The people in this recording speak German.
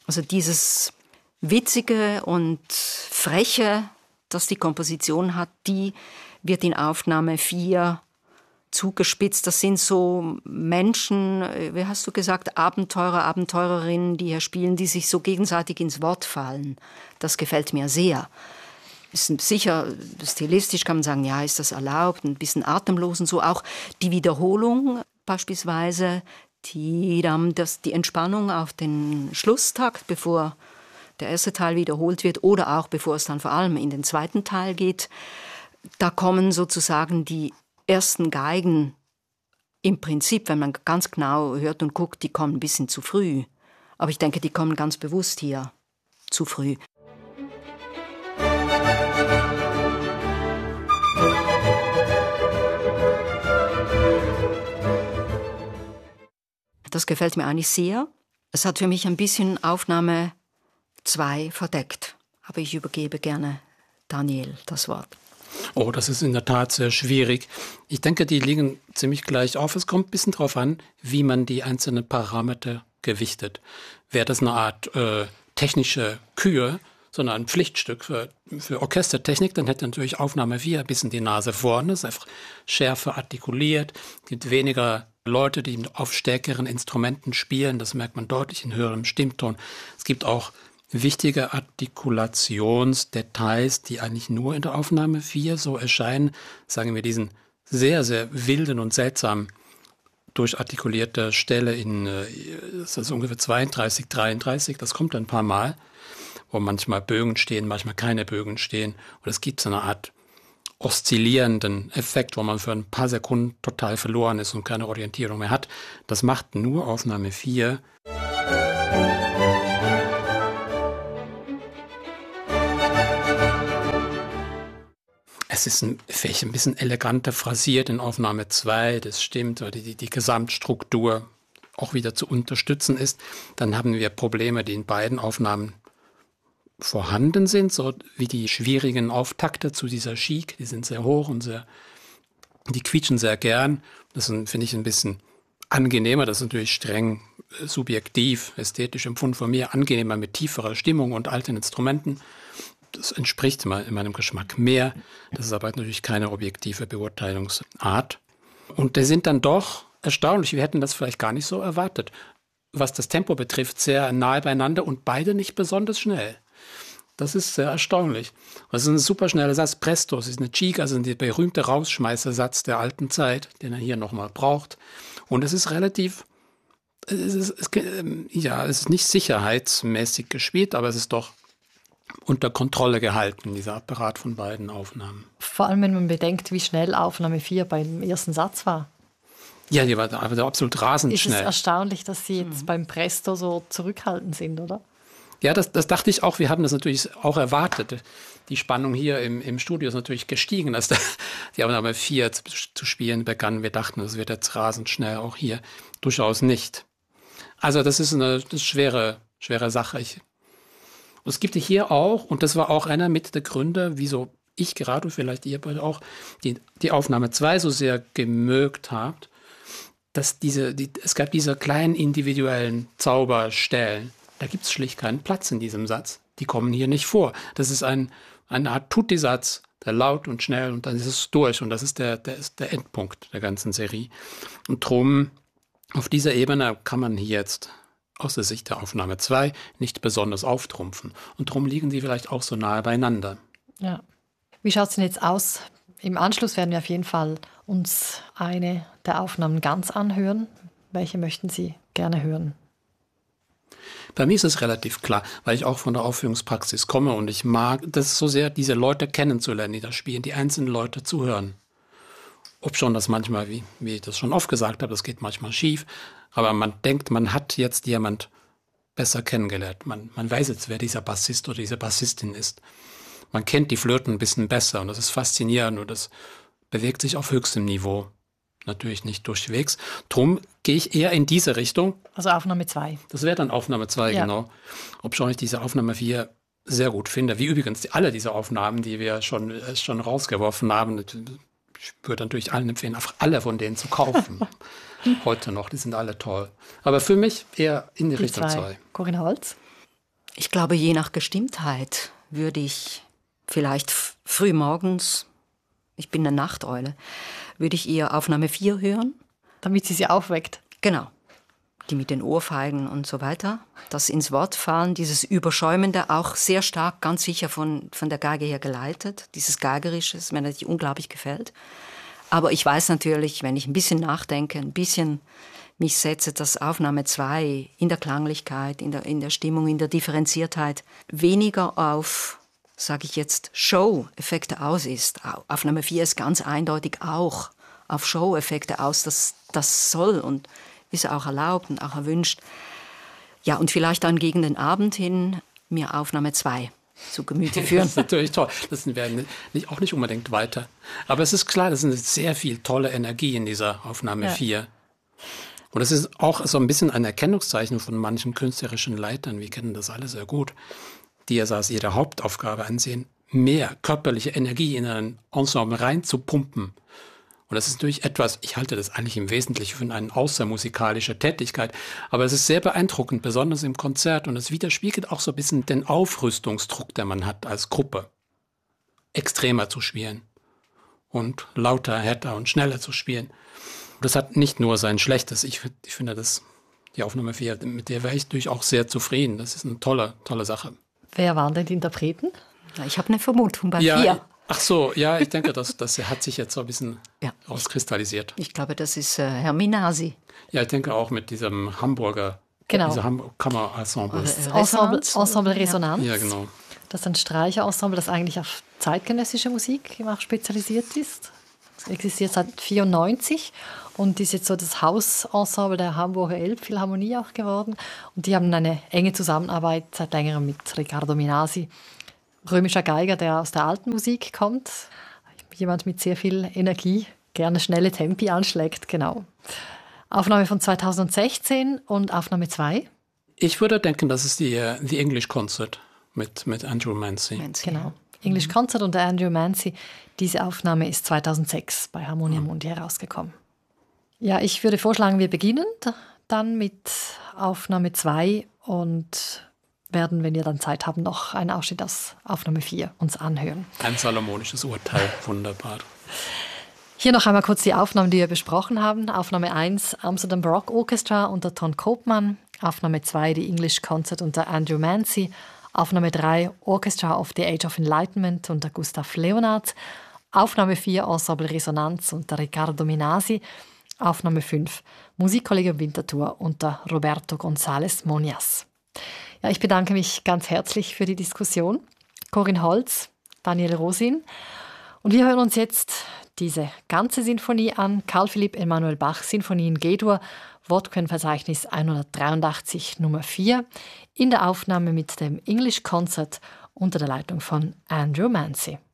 Also dieses Witzige und Freche, das die Komposition hat, die wird in Aufnahme 4 zugespitzt. Das sind so Menschen, wie hast du gesagt, Abenteurer, Abenteurerinnen, die hier spielen, die sich so gegenseitig ins Wort fallen. Das gefällt mir sehr. Ist sicher, stilistisch kann man sagen, ja, ist das erlaubt, ein bisschen atemlos und so. Auch die Wiederholung beispielsweise, die Entspannung auf den Schlusstakt, bevor der erste Teil wiederholt wird oder auch bevor es dann vor allem in den zweiten Teil geht. Da kommen sozusagen die ersten Geigen im Prinzip, wenn man ganz genau hört und guckt, die kommen ein bisschen zu früh. Aber ich denke, die kommen ganz bewusst hier zu früh. Das gefällt mir eigentlich sehr. Es hat für mich ein bisschen Aufnahme 2 verdeckt. Aber ich übergebe gerne Daniel das Wort. Oh, das ist in der Tat sehr schwierig. Ich denke, die liegen ziemlich gleich auf. Es kommt ein bisschen darauf an, wie man die einzelnen Parameter gewichtet. Wäre das eine Art technische Kür, sondern ein Pflichtstück für Orchestertechnik, dann hätte natürlich Aufnahme 4 ein bisschen die Nase vorne, ist einfach schärfer artikuliert, es gibt weniger Leute, die auf stärkeren Instrumenten spielen, das merkt man deutlich in höherem Stimmton. Es gibt auch wichtige Artikulationsdetails, die eigentlich nur in der Aufnahme 4 so erscheinen, sagen wir diesen sehr, sehr wilden und seltsamen durchartikulierte Stelle das ist ungefähr 32, 33, das kommt ein paar Mal, wo manchmal Bögen stehen, manchmal keine Bögen stehen. Und es gibt so eine Art oszillierenden Effekt, wo man für ein paar Sekunden total verloren ist und keine Orientierung mehr hat. Das macht nur Aufnahme 4. Es ist vielleicht ein bisschen eleganter phrasiert in Aufnahme 2, das stimmt, oder die Gesamtstruktur auch wieder zu unterstützen ist. Dann haben wir Probleme, die in beiden Aufnahmen vorhanden sind, so wie die schwierigen Auftakte zu dieser Chic, die sind sehr hoch und die quietschen sehr gern. Das finde ich ein bisschen angenehmer, das ist natürlich streng subjektiv, ästhetisch empfunden von mir, angenehmer mit tieferer Stimmung und alten Instrumenten. Das entspricht in meinem Geschmack mehr. Das ist aber natürlich keine objektive Beurteilungsart. Und die sind dann doch erstaunlich, wir hätten das vielleicht gar nicht so erwartet. Was das Tempo betrifft, sehr nahe beieinander und beide nicht besonders schnell. Das ist sehr erstaunlich. Das ist ein super schneller Satz. Presto, es ist eine Chic, also der berühmte Rausschmeißersatz der alten Zeit, den er hier nochmal braucht. Und es ist relativ, es ist nicht sicherheitsmäßig gespielt, aber es ist doch unter Kontrolle gehalten, dieser Apparat von beiden Aufnahmen. Vor allem, wenn man bedenkt, wie schnell Aufnahme 4 beim ersten Satz war. Ja, die war absolut rasend schnell. Ist es erstaunlich, dass Sie jetzt beim Presto so zurückhaltend sind, oder? Ja, das dachte ich auch. Wir haben das natürlich auch erwartet. Die Spannung hier im Studio ist natürlich gestiegen, als die Aufnahme 4 zu spielen begann. Wir dachten, das wird jetzt rasend schnell, auch hier durchaus nicht. Also das ist eine schwere Sache. Es gibt hier auch, und das war auch einer mit der Gründe, wieso ich gerade, vielleicht ihr beide auch, die Aufnahme 2 so sehr gemögt habt, dass es gab diese kleinen individuellen Zauberstellen. Da gibt es schlicht keinen Platz in diesem Satz. Die kommen hier nicht vor. Das ist eine Art Tutti-Satz, der laut und schnell und dann ist es durch. Und das ist der Endpunkt der ganzen Serie. Und drum, auf dieser Ebene kann man hier jetzt aus der Sicht der Aufnahme 2 nicht besonders auftrumpfen. Und drum liegen die vielleicht auch so nahe beieinander. Ja. Wie schaut es denn jetzt aus? Im Anschluss werden wir auf jeden Fall uns eine der Aufnahmen ganz anhören. Welche möchten Sie gerne hören? Bei mir ist es relativ klar, weil ich auch von der Aufführungspraxis komme und ich mag das so sehr, diese Leute kennenzulernen, die da spielen, die einzelnen Leute zuhören. Ob schon das manchmal, wie ich das schon oft gesagt habe, das geht manchmal schief, aber man denkt, man hat jetzt jemand besser kennengelernt. Man weiß jetzt, wer dieser Bassist oder diese Bassistin ist. Man kennt die Flöten ein bisschen besser und das ist faszinierend und das bewegt sich auf höchstem Niveau. Natürlich nicht durchwegs. Drum gehe ich eher in diese Richtung. Also Aufnahme 2. Das wäre dann Aufnahme 2, ja. Genau. Obschon ich diese Aufnahme 4 sehr gut finde. Wie übrigens alle diese Aufnahmen, die wir schon rausgeworfen haben. Ich würde natürlich allen empfehlen, einfach alle von denen zu kaufen. Heute noch, die sind alle toll. Aber für mich eher in die Richtung 2. Corinna Holz? Ich glaube, je nach Gestimmtheit würde ich vielleicht früh morgens, ich bin eine Nachteule, würde ich eher Aufnahme 4 hören. Damit sie aufweckt. Genau. Die mit den Ohrfeigen und so weiter. Das ins Wort fallen, dieses Überschäumende, auch sehr stark, ganz sicher von der Geige her geleitet. Dieses Geigerische, das mir natürlich unglaublich gefällt. Aber ich weiß natürlich, wenn ich ein bisschen nachdenke, ein bisschen mich setze, dass Aufnahme 2 in der Klanglichkeit, in der Stimmung, in der Differenziertheit weniger auf, sage ich jetzt, Show-Effekte aus ist. Aufnahme 4 ist ganz eindeutig auch auf Show-Effekte aus. Das soll und ist auch erlaubt und auch erwünscht. Ja, und vielleicht dann gegen den Abend hin mir Aufnahme 2 zu Gemüte führen. Das ist natürlich toll. Das werden auch nicht unbedingt weiter. Aber es ist klar, das ist sehr viel tolle Energie in dieser Aufnahme 4. Und das ist auch so ein bisschen ein Erkennungszeichen von manchen künstlerischen Leitern. Wir kennen das alle sehr gut, die es als ihre Hauptaufgabe ansehen, mehr körperliche Energie in ein Ensemble reinzupumpen. Und das ist natürlich etwas, ich halte das eigentlich im Wesentlichen für eine außermusikalische Tätigkeit, aber es ist sehr beeindruckend, besonders im Konzert. Und es widerspiegelt auch so ein bisschen den Aufrüstungsdruck, den man hat als Gruppe, extremer zu spielen und lauter, härter und schneller zu spielen. Und das hat nicht nur sein Schlechtes. Ich finde die Aufnahme 4, mit der wäre ich natürlich auch sehr zufrieden. Das ist eine tolle Sache. Wer waren denn die Interpreten? Ja, ich habe eine Vermutung bei 4. Ach so, ja, ich denke, das hat sich jetzt so ein bisschen rauskristallisiert. Ich glaube, das ist Herr Minasi. Ja, ich denke auch mit diesem Hamburger, dieser Kammerensemble. Ensemble Resonanz. Ja, genau. Das ist ein Streicherensemble, das eigentlich auf zeitgenössische Musik auch spezialisiert ist. Es existiert seit 1994 und ist jetzt so das Hausensemble der Hamburger Elbphilharmonie auch geworden. Und die haben eine enge Zusammenarbeit seit längerem mit Riccardo Minasi, römischer Geiger, der aus der alten Musik kommt. Jemand mit sehr viel Energie, gerne schnelle Tempi anschlägt, genau. Aufnahme von 2016 und Aufnahme 2. Ich würde denken, das ist die English Concert mit Andrew Mancy. Genau. English Concert und der Andrew Mancy. Diese Aufnahme ist 2006 bei Harmonia Mundi herausgekommen. Ja, ich würde vorschlagen, wir beginnen dann mit Aufnahme 2 und werden, wenn wir dann Zeit haben, noch einen Ausschnitt aus Aufnahme 4 uns anhören. Ein salomonisches Urteil, wunderbar. Hier noch einmal kurz die Aufnahmen, die wir besprochen haben. Aufnahme 1, Amsterdam Baroque Orchestra unter Ton Koopman. Aufnahme 2, die English Concert unter Andrew Mancy. Aufnahme 3, Orchestra of the Age of Enlightenment unter Gustav Leonhardt. Aufnahme 4, Ensemble Resonanz unter Riccardo Minasi. Aufnahme 5, Musikkollegium Winterthur unter Roberto González Monias. Ja, ich bedanke mich ganz herzlich für die Diskussion. Corinne Holz, Daniel Rosin. Und wir hören uns jetzt diese ganze Sinfonie an. Carl Philipp Emanuel Bach, Sinfonie in G-Dur, Wortquellenverzeichnis 183 Nummer 4, in der Aufnahme mit dem English Concert unter der Leitung von Andrew Mancy.